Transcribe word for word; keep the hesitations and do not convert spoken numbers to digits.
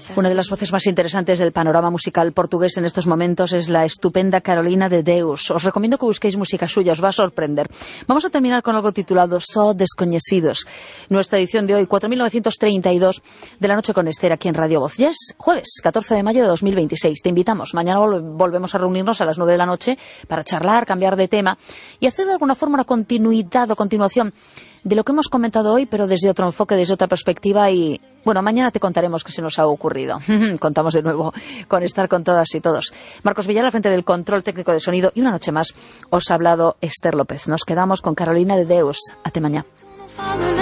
Una de las voces más interesantes del panorama musical portugués en estos momentos es la estupenda Carolina de Deus. Os recomiendo que busquéis música suya, os va a sorprender. Vamos a terminar con algo titulado Só Desconhecidos. Nuestra edición de hoy, cuatro mil novecientos treinta y dos, de la noche con Esther, aquí en Radio Voz. Ya es jueves, catorce de mayo de dos mil veintiséis. Te invitamos. Mañana vol- volvemos a reunirnos a las nueve de la noche para charlar, cambiar de tema y hacer de alguna forma una continuidad o continuación de lo que hemos comentado hoy, pero desde otro enfoque, desde otra perspectiva. Y bueno, mañana te contaremos qué se nos ha ocurrido. Contamos de nuevo con estar con todas y todos. Marcos Villar al frente del control técnico de sonido, y una noche más os ha hablado Esther López. Nos quedamos con Carolina de Deus. Hasta mañana.